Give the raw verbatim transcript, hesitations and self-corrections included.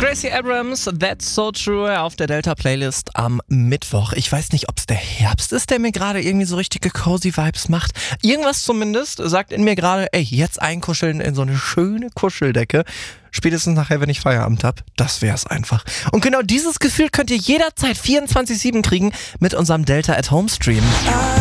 Tracy Abrams, That's So True auf der Delta-Playlist am Mittwoch. Ich weiß nicht, ob es der Herbst ist, der mir gerade irgendwie so richtige cozy Vibes macht. Irgendwas zumindest sagt in mir gerade, ey, jetzt einkuscheln in so eine schöne Kuscheldecke. Spätestens nachher, wenn ich Feierabend hab. Das wär's einfach. Und genau dieses Gefühl könnt ihr jederzeit vierundzwanzig sieben kriegen mit unserem Delta at Home Stream.